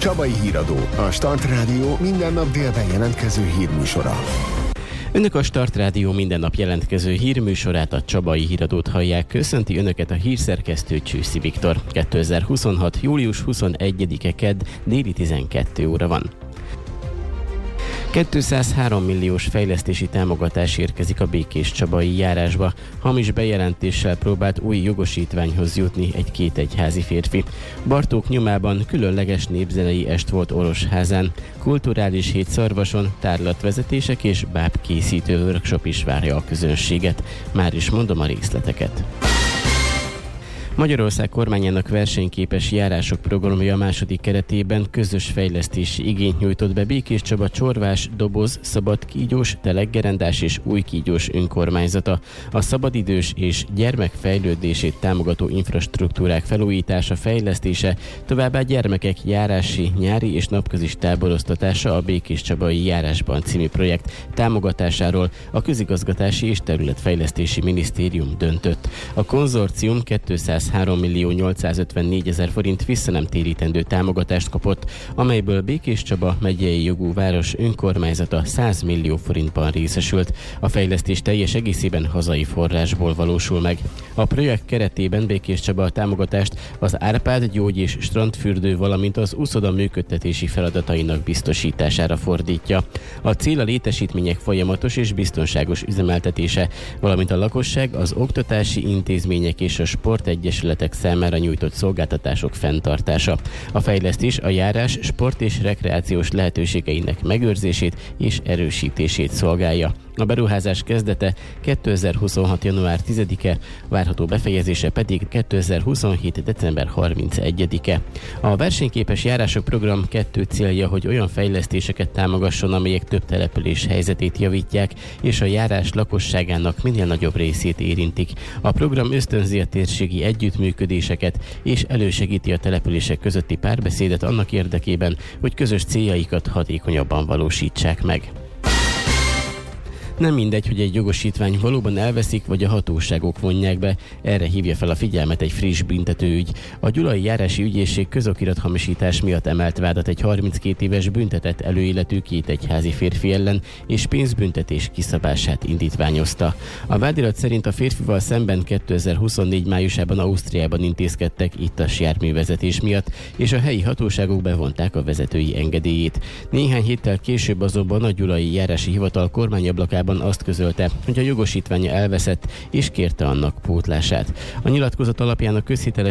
Csabai Híradó, a Start Rádió minden nap délben jelentkező hírműsora. Önök a Start Rádió minden nap jelentkező hírműsorát, a Csabai Híradót hallják. Köszönti Önöket a hírszerkesztő Csőszi Viktor. 2026. július 21-e kedd, déli 12 óra van. 203 milliós fejlesztési támogatás érkezik a Békéscsabai járásba. Hamis bejelentéssel próbált új jogosítványhoz jutni egy kétegyházi férfi. Bartók nyomában különleges népzenei est volt Orosházán. Kulturális hét Szarvason, tárlatvezetések és bábkészítő workshop is várja a közönséget. Már is mondom a részleteket. Magyarország kormányának versenyképes járások programja a második keretében közös fejlesztési igényt nyújtott be Békéscsaba Csorvás, Doboz, Szabadkígyós, Teleggerendás és Újkígyós önkormányzata. A szabadidős és gyermekfejlődését támogató infrastruktúrák felújítása, fejlesztése, továbbá gyermekek járási, nyári és napközis táboroztatása a Békéscsabai járásban című projekt támogatásáról a Közigazgatási és Területfejlesztési Minisztérium döntött. A konzorcium 203.854.000 forint visszanemtérítendő támogatást kapott, amelyből Békéscsaba megyei jogú város önkormányzata 100 millió forintban részesült. A fejlesztés teljes egészében hazai forrásból valósul meg. A projekt keretében Békéscsaba a támogatást az Árpád gyógy- és strandfürdő, valamint az uszoda működtetési feladatainak biztosítására fordítja. A cél a létesítmények folyamatos és biztonságos üzemeltetése, valamint a lakosság, az oktatási intézmények és a sportegyesületek számára nyújtott szolgáltatások fenntartása. A fejlesztés a járás sport és rekreációs lehetőségeinek megőrzését és erősítését szolgálja. A beruházás kezdete 2026. január 10-e, várható befejezése pedig 2027. december 31-e. A versenyképes járások program 2 célja, hogy olyan fejlesztéseket támogasson, amelyek több település helyzetét javítják, és a járás lakosságának minél nagyobb részét érintik. A program ösztönzi a térségi együttműködéseket, és elősegíti a települések közötti párbeszédet annak érdekében, hogy közös céljaikat hatékonyabban valósítsák meg. Nem mindegy, hogy egy jogosítvány valóban elveszik, vagy a hatóságok vonják be. Erre hívja fel a figyelmet egy friss büntetőügy. A Gyulai Járási Ügyészség közokirathamisítás miatt emelt vádat egy 32 éves büntetett előéletű kétegyházi férfi ellen, és pénzbüntetés kiszabását indítványozta. A vádirat szerint a férfival szemben 2024 májusában Ausztriában intézkedtek ittas járművezetés miatt, és a helyi hatóságok bevonták a vezetői engedélyét. Néhány héttel később azonban a Gyulai Járási Hivatal kormányablakában azt közölte, hogy a jogosítványa elveszett, és kérte annak pótlását. A nyilatkozat alapján a közhiteles